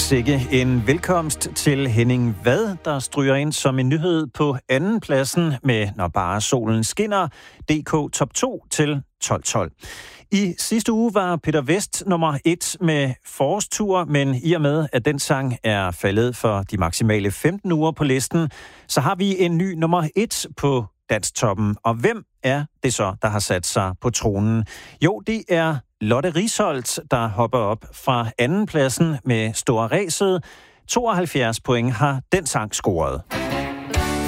Sikke en velkomst til Henning Vad, der stryger ind som en nyhed på anden pladsen med Når bare solen skinner, DK Top 2 til 12-12. I sidste uge var Peter Vest nummer 1 med Forårstur, men i og med, at den sang er faldet for de maksimale 15 uger på listen, så har vi en ny nummer 1 på Dansktoppen. Og hvem er det så, der har sat sig på tronen? Jo, det er Lotte Risholdt, der hopper op fra anden pladsen med Store Ræset. 72 point har den sang scoret.